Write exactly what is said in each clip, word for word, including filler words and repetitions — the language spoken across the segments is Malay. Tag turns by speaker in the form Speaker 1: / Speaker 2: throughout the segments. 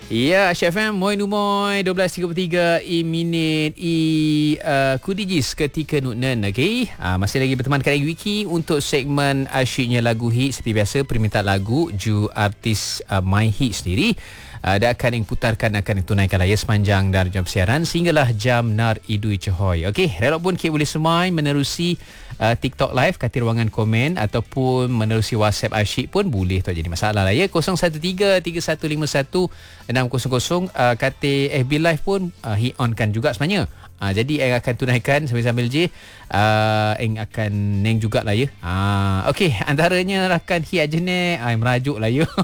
Speaker 1: Ya, Syed F M, moi numoy, dua belas tiga puluh tiga i minit i uh, kudijis ketika nuknen, okey. Uh, masih lagi berteman dengan Wiki untuk segmen asyiknya lagu hit. Seperti biasa, permintaan lagu ju artis uh, My Hit sendiri. Uh, dia akan diputarkan, akan ditunaikan layar sepanjang dari jam siaran sehinggalah jam nar idui cehoy. Okey, relok pun kita boleh semai menerusi uh, TikTok live, kata ruangan komen ataupun menerusi WhatsApp asyik pun boleh, tak jadi masalah lah ya. kosong satu tiga tiga satu lima satu enam kosong kosong. uh, kata F B live pun uh, hit on kan juga sebenarnya. Uh, jadi yang akan tunaikan sambil-sambil je uh, yang akan neng jugalah ya. Uh, Okey, antaranya rakan hit aja ni uh, merajuk lah ya.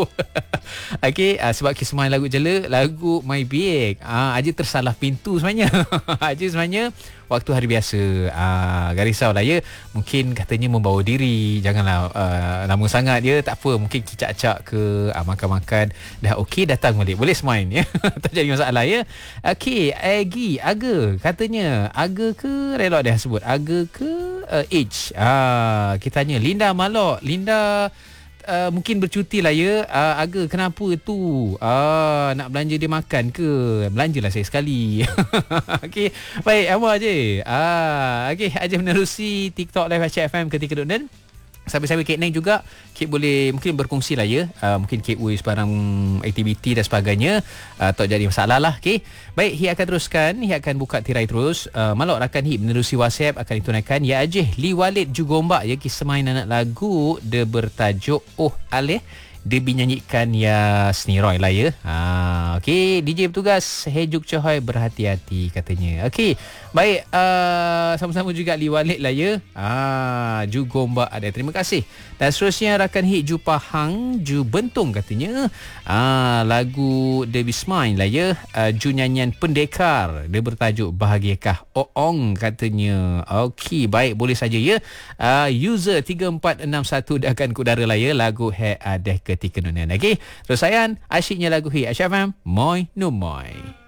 Speaker 1: Okey, uh, sebab kita semua lagu jela, lagu My Big uh, aja tersalah pintu sebenarnya. Aja sebenarnya waktu hari biasa. uh, Garisau lah ya. Mungkin katanya membawa diri, janganlah uh, lama sangat dia, tak apa, mungkin kicak-cak ke, uh, makan-makan dah okey, datang balik boleh semain ya. Tak jadi masalah ya. Okey, Agi Aga katanya, Aga ke relok dia sebut Aga ke uh, H. Ah, kita tanya Linda Malok. Linda Uh, mungkin bercuti lah ya. uh, Aga kenapa tu? uh, Nak belanja dia makan ke? Belanjalah saya sekali. Okey, baik, apa je. uh, Okey, aja menerusi TikTok live H F M ketika duduk. Sambil-sambil Kek Neng juga Kek boleh mungkin berkongsi lah ya. uh, Mungkin Kek Uis sebarang aktiviti dan sebagainya. uh, Tak jadi masalah lah. Okay, baik, Hi akan teruskan. Hi akan buka tirai terus. uh, Malok rakan Hi menerusi WhatsApp akan ditunaikan. Ya Ajih Li Walid Jugombak ya, kisah main anak lagu dia bertajuk Oh Aleh, dia dinyanyikan ya Sniroy lah ya. Ha, okey, D J bertugas Hejuk Cohoy berhati-hati katanya. Okey, baik, uh, sama-sama juga Li Walid lah ya. Ah, Ju Gombak ada. Terima kasih. Dan seterusnya rakan hit Ju Pahang, Ju Bentung katanya. Ah, lagu Davis Mine lah ya. Uh, Ju nyanyian Pendekar, dia bertajuk Bahagiakah Oong katanya. Okey, baik, boleh saja ya. Uh, user tiga empat enam satu dah akan kudara lah ya lagu He Adeh Ketika Nunan. Okey, terus sayang asyiknya lagu hit H F M, moi no moi.